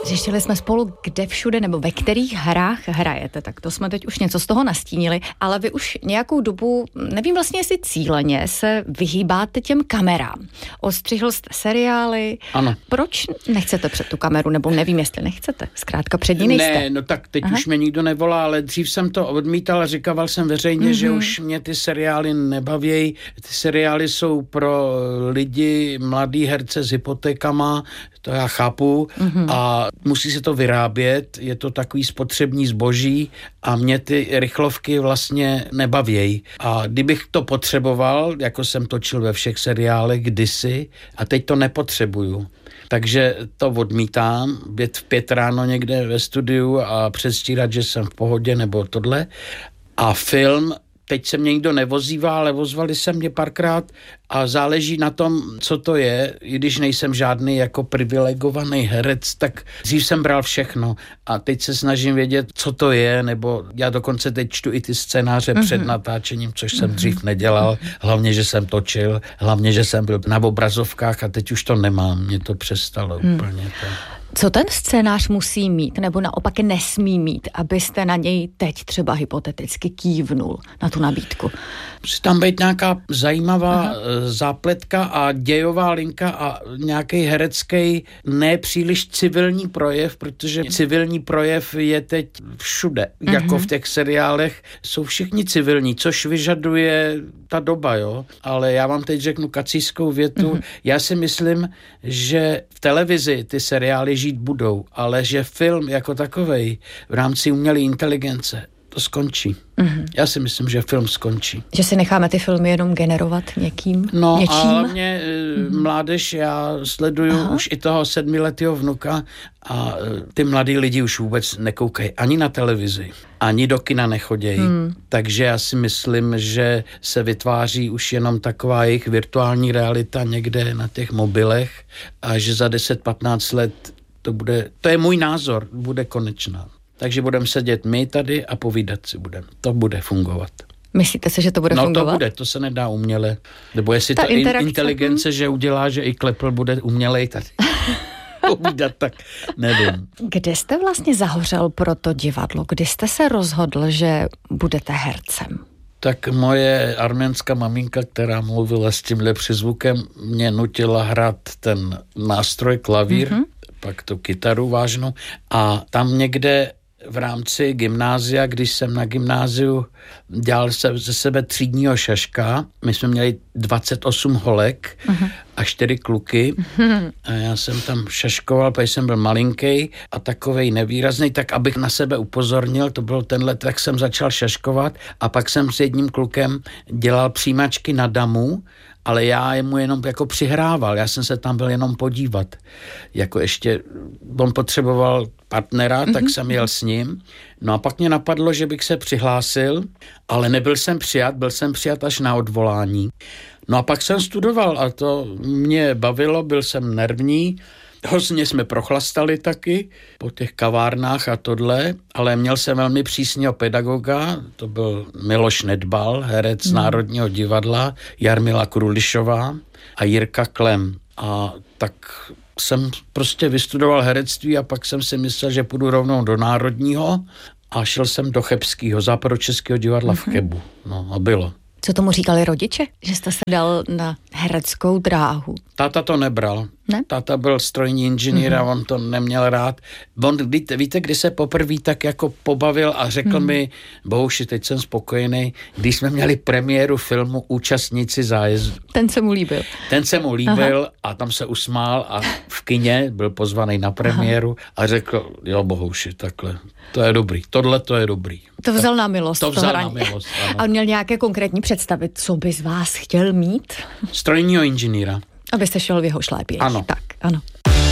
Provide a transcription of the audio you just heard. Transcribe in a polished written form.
Řešili jsme spolu, kde všude nebo ve kterých hrách hrajete, tak to jsme teď už něco z toho nastínili, ale vy už nějakou dobu, nevím vlastně, jestli cíleně se vyhýbáte těm kamerám. Ostřihl jste seriály. Ano. Proč nechcete před tu kameru, nebo nevím, jestli nechcete, zkrátka před ní nejste? Ne, no tak teď už mě nikdo nevolá, ale dřív jsem to odmítal a říkával jsem veřejně, že už mě ty seriály nebavějí. Ty seriály jsou pro lidi, mladý herce s hypotékama, to já chápu, a musí se to vyrábět, je to takový spotřební zboží a mě ty rychlovky vlastně nebavějí. A kdybych to potřeboval, jako jsem točil ve všech seriálech kdysi, a teď to nepotřebuju. Takže to odmítám, být v 5 ráno někde ve studiu a předstírat, že jsem v pohodě nebo tohle. A film, teď se mě nikdo nevozývá, ale ozvali se mě párkrát a záleží na tom, co to je. I když nejsem žádný jako privilegovaný herec, tak dřív jsem bral všechno a teď se snažím vědět, co to je, nebo já dokonce teď čtu i ty scénáře před natáčením, což jsem dřív nedělal, hlavně, že jsem točil, hlavně, že jsem byl na obrazovkách a teď už to nemám, mě to přestalo úplně. Co ten scénář musí mít, nebo naopak nesmí mít, abyste na něj teď třeba hypoteticky kývnul na tu nabídku? Musí tam být nějaká zajímavá zápletka a dějová linka a nějaký herecký, ne příliš civilní projev, protože civilní projev je teď všude. Jako v těch seriálech jsou všichni civilní, což vyžaduje ta doba, jo. Ale já vám teď řeknu kacířskou větu. Já si myslím, že v televizi ty seriály žít budou, ale že film jako takovej v rámci umělé inteligence to skončí. Já si myslím, že film skončí. Že si necháme ty filmy jenom generovat něčím? No a hlavně mládež, já sleduju už i toho 7letého vnuka a ty mladí lidi už vůbec nekoukají ani na televizi, ani do kina nechodějí. Takže já si myslím, že se vytváří už jenom taková jejich virtuální realita někde na těch mobilech a že za 10-15 let to je můj názor, bude konečná. Takže budeme sedět my tady a povídat si budeme. To bude fungovat. Myslíte si, že to bude fungovat? No to bude, to se nedá uměle. Nebo jestli ta inteligence, že udělá, že i Klepl bude umělej tady povídat, tak nevím. Kde jste vlastně zahořel pro to divadlo? Kdy jste se rozhodl, že budete hercem? Tak moje arménská maminka, která mluvila s tímhle přizvukem, mě nutila hrát ten nástroj klavír, pak tu kytaru vážnou a tam někde v rámci gymnázia, když jsem na gymnáziu dělal ze sebe třídního šaška, my jsme měli 28 holek a 4 kluky a já jsem tam šaškoval, protože jsem byl malinký a takovej nevýrazný, tak abych na sebe upozornil, to byl ten let, tak jsem začal šaškovat a pak jsem s jedním klukem dělal přijímačky na damu, ale já mu jenom jako přihrával, já jsem se tam byl jenom podívat. Jako ještě, on potřeboval partnera, tak jsem jel s ním. No a pak mě napadlo, že bych se přihlásil, ale nebyl jsem přijat, byl jsem přijat až na odvolání. No a pak jsem studoval a to mě bavilo, byl jsem nervní, hrozně jsme prochlastali taky po těch kavárnách a tohle, ale měl jsem velmi přísného pedagoga, to byl Miloš Nedbal, herec Národního divadla, Jarmila Krulišová a Jirka Klem. A tak jsem prostě vystudoval herectví a pak jsem si myslel, že půjdu rovnou do Národního a šel jsem do Chebského, Západočeského divadla v Chebu. No a bylo. Co tomu říkali rodiče? Že jste se dal na hereckou dráhu? Táta to nebral. Ne? Táta byl strojní inženýr a on to neměl rád. On, víte, kdy se poprvé tak jako pobavil a řekl mi, Bohuši, teď jsem spokojený, když jsme měli premiéru filmu Účastníci zájezdu. Ten se mu líbil. Ten se mu líbil a tam se usmál a v kině byl pozvaný na premiéru a řekl, jo, Bohuši, takhle, to je dobrý, tohle to je dobrý. To vzal na milost. To vzal na milost, ano. A on měl nějaké konkrétní představy, co by z vás chtěl mít? Strojního inženýra. Abyste šel v jeho šlépějích. Ano. Tak, ano.